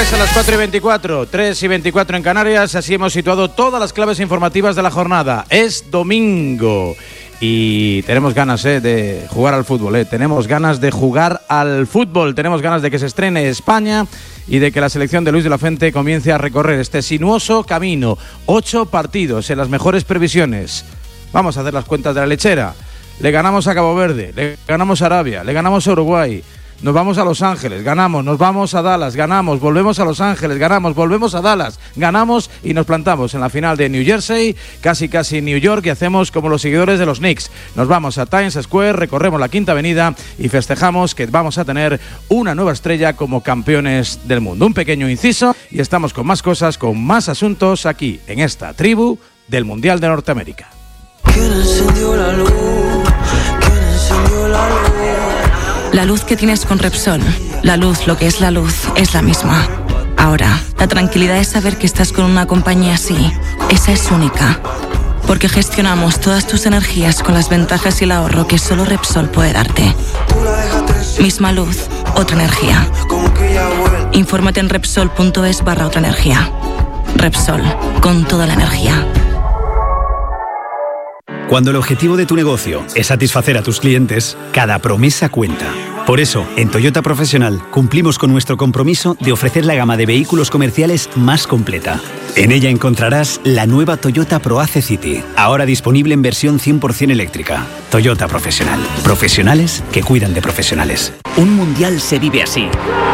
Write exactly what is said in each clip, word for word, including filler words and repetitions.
Es a las cuatro y veinticuatro, tres y veinticuatro en Canarias. Así hemos situado todas las claves informativas de la jornada. Es domingo y tenemos ganas eh, de jugar al fútbol. Eh. Tenemos ganas de jugar al fútbol. Tenemos ganas de que se estrene España y de que la selección de Luis de la Fuente comience a recorrer este sinuoso camino. Ocho partidos en las mejores previsiones. Vamos a hacer las cuentas de la lechera. Le ganamos a Cabo Verde, le ganamos a Arabia, le ganamos a Uruguay. Nos vamos a Los Ángeles, ganamos, nos vamos a Dallas, ganamos, volvemos a Los Ángeles, ganamos, volvemos a Dallas, ganamos y nos plantamos en la final de New Jersey, casi casi New York, y hacemos como los seguidores de los Knicks. Nos vamos a Times Square, recorremos la Quinta Avenida y festejamos que vamos a tener una nueva estrella como campeones del mundo. Un pequeño inciso y estamos con más cosas, con más asuntos aquí en esta tribu del Mundial de Norteamérica. ¿Quién encendió la luz? ¿Quién encendió la luz? La luz que tienes con Repsol, la luz, lo que es la luz, es la misma. Ahora, la tranquilidad es saber que estás con una compañía así. Esa es única. Porque gestionamos todas tus energías con las ventajas y el ahorro que solo Repsol puede darte. Misma luz, otra energía. Infórmate en Repsol.es barra otra energía. Repsol, con toda la energía. Cuando el objetivo de tu negocio es satisfacer a tus clientes, cada promesa cuenta. Por eso, en Toyota Profesional cumplimos con nuestro compromiso de ofrecer la gama de vehículos comerciales más completa. En ella encontrarás la nueva Toyota ProAce City, ahora disponible en versión cien por ciento eléctrica. Toyota Profesional. Profesionales que cuidan de profesionales. Un mundial se vive así.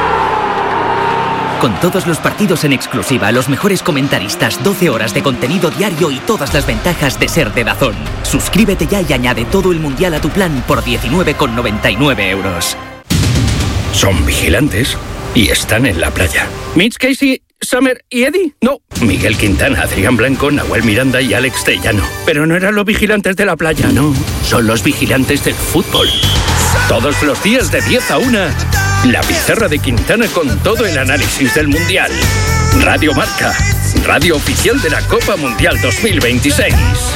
Con todos los partidos en exclusiva, los mejores comentaristas, doce horas de contenido diario y todas las ventajas de ser de DAZN. Suscríbete ya y añade todo el mundial a tu plan por diecinueve con noventa y nueve euros. Son vigilantes y están en la playa. Mitch Casey, Summer y Eddie. No, Miguel Quintana, Adrián Blanco, Nahuel Miranda y Alex Tellano. Pero no eran los vigilantes de la playa, no. Son los vigilantes del fútbol. Todos los días de diez a una... La pizarra de Quintana con todo el análisis del Mundial. Radio Marca, radio oficial de la Copa Mundial dos mil veintiséis.